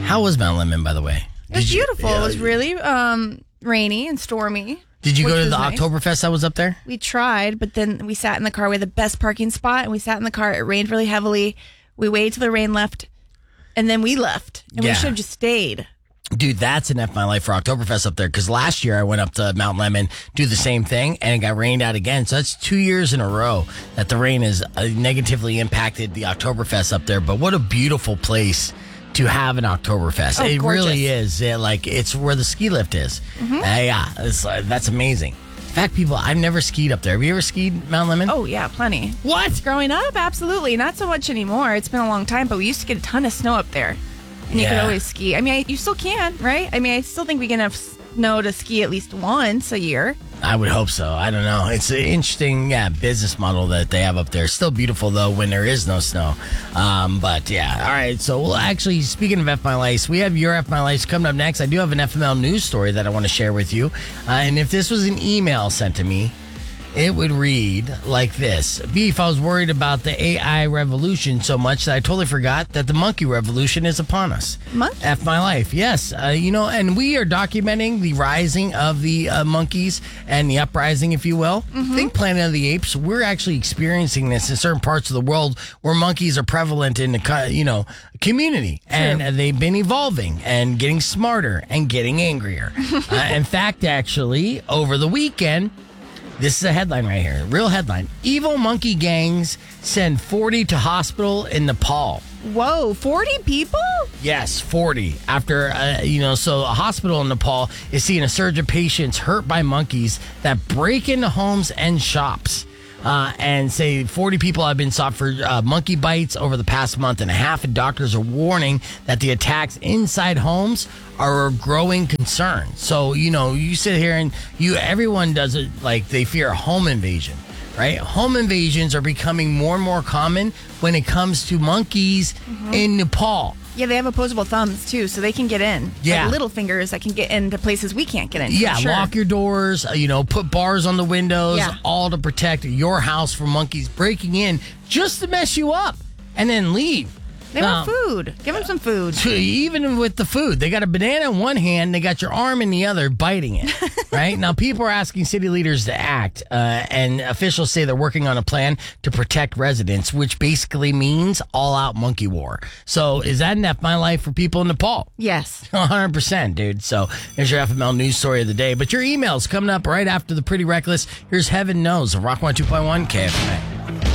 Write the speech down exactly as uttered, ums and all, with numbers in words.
How was Mount Lemmon, by the way? It was Did you- beautiful. yeah, It was really um, rainy and stormy. Did you which go to was the nice. Oktoberfest that was up there? We tried, but then we sat in the car. We had the best parking spot, and we sat in the car. It rained really heavily. We waited till the rain left, and then we left. And Yeah. we should have just stayed. Dude, that's an F my life for Oktoberfest up there. Because last year I went up to Mount Lemmon, do the same thing, and it got rained out again. So that's two years in a row that the rain has uh, negatively impacted the Oktoberfest up there. But what a beautiful place to have an Oktoberfest. Oh, it gorgeous. really is. It, like, it's where the ski lift is. Mm-hmm. Uh, yeah, it's, uh, that's amazing. In fact, people, I've never skied up there. Have you ever skied Mount Lemmon? Oh, yeah, plenty. What? Growing up, absolutely. Not so much anymore. It's been a long time, but we used to get a ton of snow up there. And you could Yeah. always ski. I mean, I, you still can, right? I mean, I still think we can have snow to ski at least once a year. I would hope so. I don't know. It's an interesting, yeah, business model that they have up there. Still beautiful though when there is no snow. Um, but yeah, all right. So well, actually, speaking of F My Lice, we have your F My Lice coming up next. I do have an F M L news story that I want to share with you. Uh, and if this was an email sent to me, it would read like this. Beef, I was worried about the A I revolution so much that I totally forgot that the monkey revolution is upon us. Monkey? F my life. Yes. Uh, you know, and we are documenting the rising of the uh, monkeys and the uprising, if you will. Think Planet of the Apes. We're actually experiencing this in certain parts of the world where monkeys are prevalent in the, co- you know, community. And uh, they've been evolving and getting smarter and getting angrier. uh, in fact, actually, over the weekend, this is a headline right here. Real headline. Evil monkey gangs send forty to hospital in Nepal. Whoa, forty people? Yes, forty. After, uh, you know, so a hospital in Nepal is seeing a surge of patients hurt by monkeys that break into homes and shops. Uh, and say forty people have been sought for uh, monkey bites over the past month and a half. And doctors are warning that the attacks inside homes are a growing concern. So, you know, you sit here and you, everyone does it like they fear a home invasion, right? Home invasions are becoming more and more common when it comes to monkeys in Nepal. Yeah, they have opposable thumbs too, so they can get in. Yeah. Like little fingers that can get into places we can't get in. Yeah, for sure. lock your doors, uh, you know, put bars on the windows, Yeah. all to protect your house from monkeys breaking in just to mess you up and then leave. They Now, want food. Give them some food. even with the food, they got a banana in one hand, they got your arm in the other, biting it. Right now, people are asking city leaders to act, uh, and officials say they're working on a plan to protect residents, which basically means all-out monkey war. So, is that an F my life for people in Nepal? Yes. one hundred percent, dude. So there's your F M L news story of the day. But your emails coming up right after the Pretty Reckless. Here's Heaven Knows of Rock one two point one K F M A.